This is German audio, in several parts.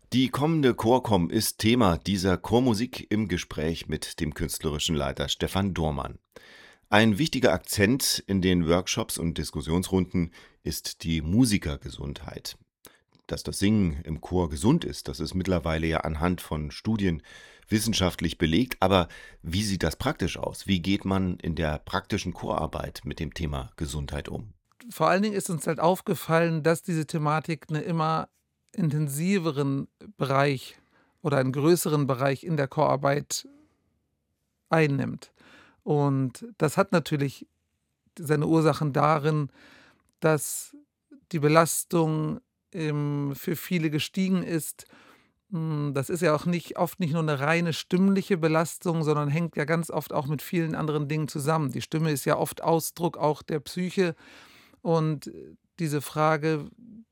Die kommende Chorkom ist Thema dieser Chormusik im Gespräch mit dem künstlerischen Leiter Stefan Dohrmann. Ein wichtiger Akzent in den Workshops und Diskussionsrunden ist die Musikergesundheit. Dass das Singen im Chor gesund ist, das ist mittlerweile ja anhand von Studien wissenschaftlich belegt. Aber wie sieht das praktisch aus? Wie geht man in der praktischen Chorarbeit mit dem Thema Gesundheit um? Vor allen Dingen ist uns halt aufgefallen, dass diese Thematik 'ne immer intensiveren Bereich oder einen größeren Bereich in der Chorarbeit einnimmt. Und das hat natürlich seine Ursachen darin, dass die Belastung, für viele gestiegen ist. Das ist ja auch nicht nur eine reine stimmliche Belastung, sondern hängt ja ganz oft auch mit vielen anderen Dingen zusammen. Die Stimme ist ja oft Ausdruck auch der Psyche und diese Frage: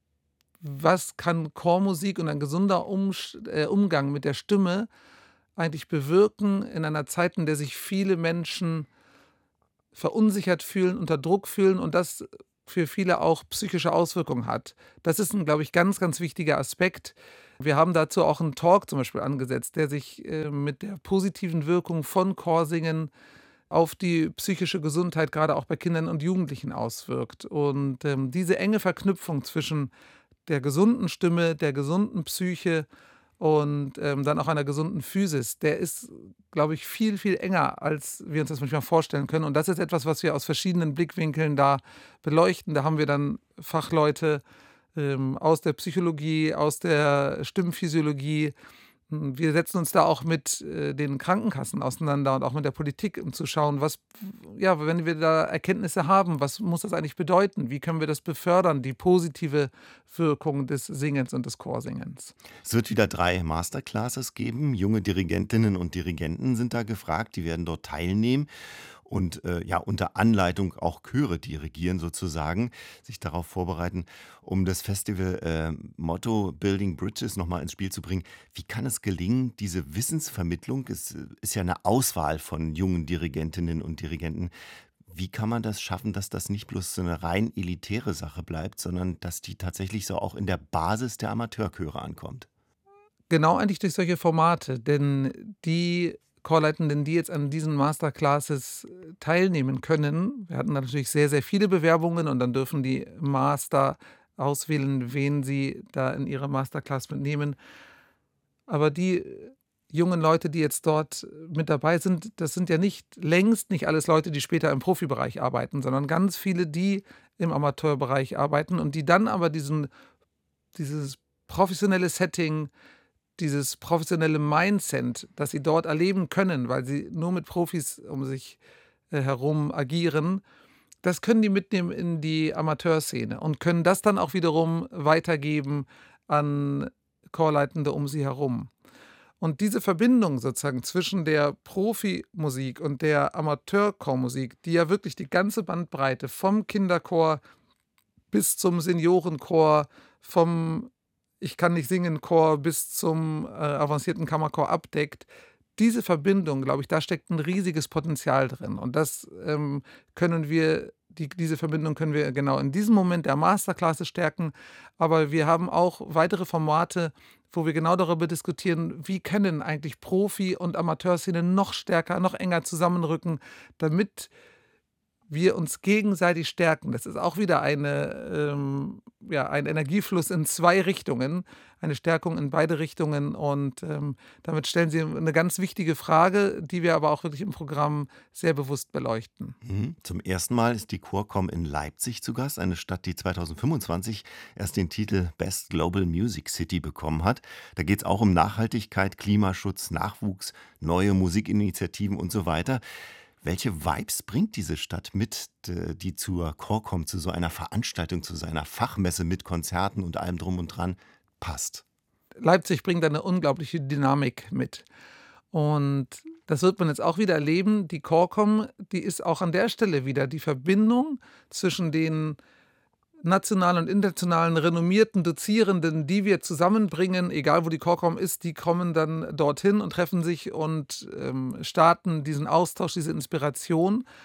Was kann Chormusik und ein gesunder Umgang mit der Stimme eigentlich bewirken in einer Zeit, in der sich viele Menschen verunsichert fühlen, unter Druck fühlen und das für viele auch psychische Auswirkungen hat. Das ist 'n, glaube ich, ganz, ganz wichtiger Aspekt. Wir haben dazu auch 'n Talk zum Beispiel angesetzt, der sich, mit der positiven Wirkung von Chorsingen auf die psychische Gesundheit grade auch bei Kindern und Jugendlichen auswirkt. Und, diese enge Verknüpfung zwischen der gesunden Stimme, der gesunden Psyche und, dann auch einer gesunden Physis, der ist, glaube ich, viel, viel enger, als wir uns das manchmal vorstellen können. Und das ist etwas, was wir aus verschiedenen Blickwinkeln da beleuchten. Da haben wir dann Fachleute, aus der Psychologie, aus der Stimmphysiologie. Wir setzen uns da auch mit, den Krankenkassen auseinander und auch mit der Politik, um zu schauen, was ja, wenn wir da Erkenntnisse haben, was muss das eigentlich bedeuten? Wie können wir das befördern, die positive Wirkung des Singens und des Chorsingens? Es wird wieder 3 Masterclasses geben. Junge Dirigentinnen und Dirigenten sind da gefragt, die werden dort teilnehmen und, ja, unter Anleitung auch Chöre dirigieren sozusagen, sich darauf vorbereiten, um das Festival, Motto „Building Bridges“ noch mal ins Spiel zu bringen. Wie kann es gelingen, diese Wissensvermittlung es ist ja eine Auswahl von jungen Dirigentinnen und Dirigenten. Wie kann man das schaffen, dass das nicht bloß so eine rein elitäre Sache bleibt, sondern dass die tatsächlich so auch in der Basis der Amateurchöre ankommt? Genau, eigentlich durch solche Formate, denn die Chorleitenden, die jetzt an diesen Masterclasses, teilnehmen können, wir hatten da natürlich sehr, sehr viele Bewerbungen und dann dürfen die Master auswählen, wen sie da in ihre Masterclass mitnehmen. Aber die jungen Leute, die jetzt dort mit dabei sind, das sind ja längst nicht alles Leute, die später im Profibereich arbeiten, sondern ganz viele, die im Amateurbereich arbeiten und die dann aber dieses professionelle Setting, dieses professionelle Mindset, das sie dort erleben können, weil sie nur mit Profis um sich, herum agieren, das können die mitnehmen in die Amateurszene und können das dann auch wiederum weitergeben an Chorleitende um sie herum. Und diese Verbindung sozusagen zwischen der Profimusik und der Amateurchormusik, die ja wirklich die ganze Bandbreite vom Kinderchor bis zum Seniorenchor, vom „Ich kann nicht singen“ Chor bis zum, avancierten Kammerchor abdeckt. Diese Verbindung, glaube ich, da steckt ein riesiges Potenzial drin. Und das, diese Verbindung können wir genau in diesem Moment der Masterclasses stärken. Aber wir haben auch weitere Formate, wo wir genau darüber diskutieren, wie können eigentlich Profi und Amateurszene noch stärker, noch enger zusammenrücken, damit wir uns gegenseitig stärken. Das ist auch wieder ein Energiefluss in 2 Richtungen, eine Stärkung in beide Richtungen und, damit stellen Sie eine ganz wichtige Frage, die wir aber auch wirklich im Programm sehr bewusst beleuchten. Zum ersten Mal ist die Chorkom in Leipzig zu Gast, eine Stadt, die 2025 erst den Titel Best Global Music City bekommen hat. Da geht es auch um Nachhaltigkeit, Klimaschutz, Nachwuchs, neue Musikinitiativen und so weiter. Welche Vibes bringt diese Stadt mit, die zur Chorkom, zu so einer Veranstaltung, zu seiner Fachmesse mit Konzerten und allem drum und dran passt? Leipzig bringt eine unglaubliche Dynamik mit. Und das wird man jetzt auch wieder erleben. Die Chorkom, die ist auch an der Stelle wieder die Verbindung zwischen den nationalen und internationalen renommierten Dozierenden, die wir zusammenbringen, egal wo die Chorkom ist, die kommen dann dorthin und treffen sich und, starten diesen Austausch, diese Inspiration.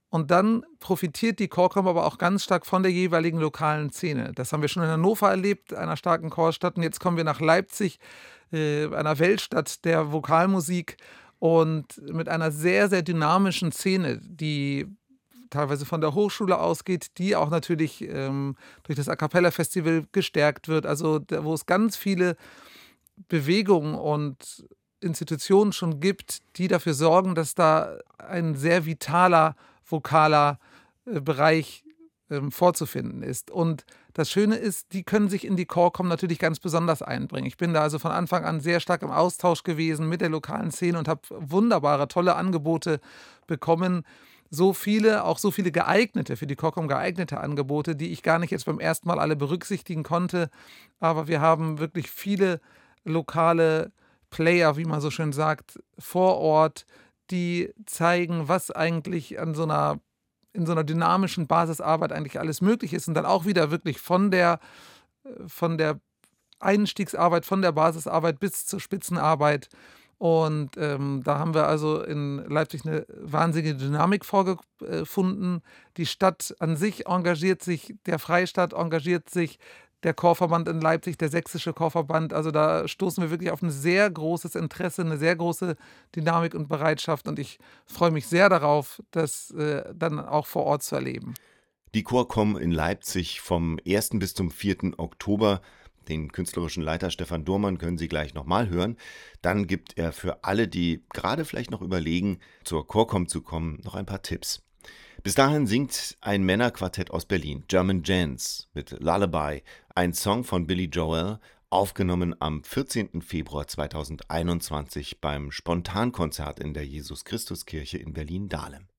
Und dann profitiert die Chorkom aber auch ganz stark von der jeweiligen lokalen Szene. Das haben wir schon in Hannover erlebt, einer starken Chorstadt. Und jetzt kommen wir nach Leipzig, einer Weltstadt der Vokalmusik und mit einer sehr, sehr dynamischen Szene, die teilweise von der Hochschule ausgeht, die auch natürlich durch das A Cappella Festival gestärkt wird. Also wo es ganz viele Bewegungen und Institutionen schon gibt, die dafür sorgen, dass da ein sehr vitaler vokaler Bereich vorzufinden ist. Und das Schöne ist, die können sich in die Chorkom natürlich ganz besonders einbringen. Ich bin da also von Anfang an sehr stark im Austausch gewesen mit der lokalen Szene und habe wunderbare, tolle Angebote bekommen. So viele, auch so viele geeignete, für die Chorkom geeignete Angebote, die ich gar nicht jetzt beim ersten Mal alle berücksichtigen konnte. Aber wir haben wirklich viele lokale Player, wie man so schön sagt, vor Ort, die zeigen, was eigentlich in so einer dynamischen Basisarbeit eigentlich alles möglich ist und dann auch wieder wirklich von der Einstiegsarbeit, von der Basisarbeit bis zur Spitzenarbeit. Und da haben wir also in Leipzig eine wahnsinnige Dynamik vorgefunden. Die Stadt an sich engagiert sich, der Freistaat engagiert sich, der Chorverband in Leipzig, der sächsische Chorverband. Also da stoßen wir wirklich auf ein sehr großes Interesse, eine sehr große Dynamik und Bereitschaft. Und ich freue mich sehr darauf, das dann auch vor Ort zu erleben. Die Chorkom in Leipzig vom 1. bis zum 4. Oktober. Den künstlerischen Leiter Stefan Dohrmann können Sie gleich nochmal hören. Dann gibt er für alle, die gerade vielleicht noch überlegen, zur Chorkom zu kommen, noch ein paar Tipps. Bis dahin singt ein Männerquartett aus Berlin, German Gents, mit Lullaby, ein Song von Billy Joel, aufgenommen am 14. Februar 2021 beim Spontankonzert in der Jesus-Christus-Kirche in Berlin-Dahlem.